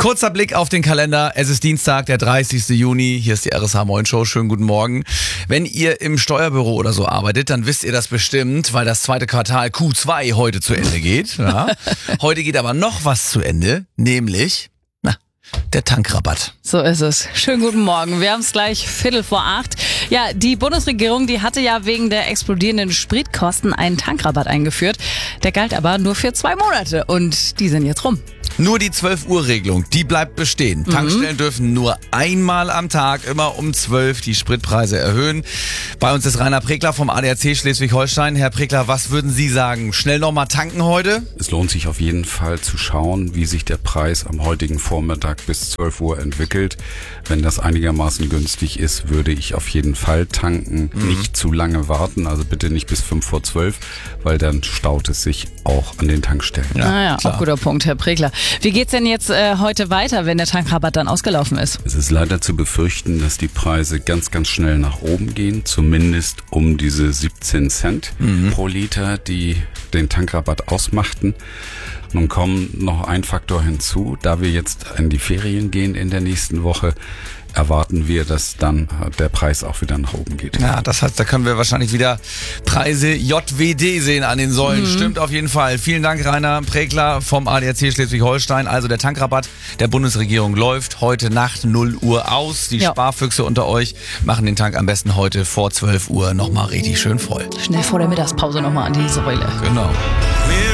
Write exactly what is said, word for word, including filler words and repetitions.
Kurzer Blick auf den Kalender. Es ist Dienstag, der dreißigsten Juni. Hier ist die R S H Moin Show. Schönen guten Morgen. Wenn ihr im Steuerbüro oder so arbeitet, dann wisst ihr das bestimmt, weil das zweite Quartal Q zwei heute zu Ende geht. Ja. Heute geht aber noch was zu Ende, nämlich na, der Tankrabatt. So ist es. Schönen guten Morgen. Wir haben es gleich Viertel vor acht. Ja, die Bundesregierung, die hatte ja wegen der explodierenden Spritkosten einen Tankrabatt eingeführt. Der galt aber nur für zwei Monate und die sind jetzt rum. Nur die zwölf Uhr Regelung, die bleibt bestehen. Mhm. Tankstellen dürfen nur einmal am Tag, immer um zwölf, die Spritpreise erhöhen. Bei uns ist Rainer Prekler vom A D A C Schleswig-Holstein. Herr Prekler, was würden Sie sagen? Schnell nochmal tanken heute? Es lohnt sich auf jeden Fall zu schauen, wie sich der Preis am heutigen Vormittag bis zwölf Uhr entwickelt. Wenn das einigermaßen günstig ist, würde ich auf jeden Fall tanken. Mhm. Nicht zu lange warten, also bitte nicht bis fünf vor zwölf, weil dann staut es sich auch an den Tankstellen. Ja, ah ja, auch guter Punkt, Herr Prekler. Wie geht's denn jetzt äh, heute weiter, wenn der Tankrabatt dann ausgelaufen ist? Es ist leider zu befürchten, dass die Preise ganz, ganz schnell nach oben gehen, zumindest um diese siebzehn Cent mhm. pro Liter, die den Tankrabatt ausmachten. Nun kommt noch ein Faktor hinzu, da wir jetzt in die Ferien gehen in der nächsten Woche, erwarten wir, dass dann der Preis auch wieder nach oben geht. Ja, das heißt, da können wir wahrscheinlich wieder Preise J W D sehen an den Säulen. Mhm. Stimmt auf jeden Fall. Vielen Dank, Rainer Prekler vom A D A C Schleswig-Holstein. Also der Tankrabatt der Bundesregierung läuft heute Nacht null Uhr aus. Die ja. Sparfüchse unter euch machen den Tank am besten heute vor zwölf Uhr nochmal richtig schön voll. Schnell vor der Mittagspause nochmal an die Säule. Genau.